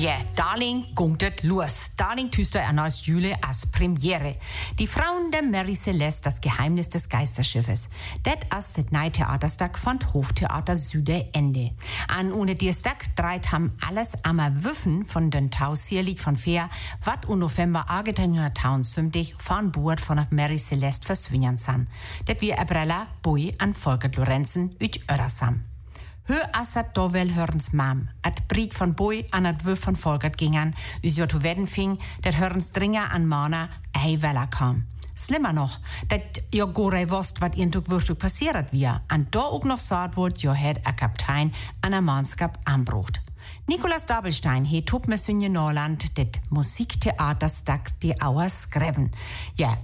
Ja, Darling gongt het los. Darling tüster erneut Jule als Premiere. Die Frauen der Mary Celeste, das Geheimnis des Geisterschiffes. Det as det Neitheaterstag von Hoftheater Süde Ende. An ohne Dienstag dreit ham alles ammer Wüffen von den Tausierlied von Fair, wat u November 1870 von Bord von der Mary Celeste verswinnen san. Det wir Abrella Bui an Volkert Lorenzen üt Örasam. Hör assat dovel hörens mam, at Briet von Boi an at Wöf von Volkert gingen, us jo to wedden fing, dat hörens Dringer an Mana ei Weller kam. Slimmer noch, dat jo gorei wost, wat ihr Wurstuk passiert wir, an do ook noch saat wurd, jo het a Kaptein an a Manskap anbrucht. Nikolaus Dabelstein he tup mesünje Norland det Musiktheaterstag die Auer skreven. Ja,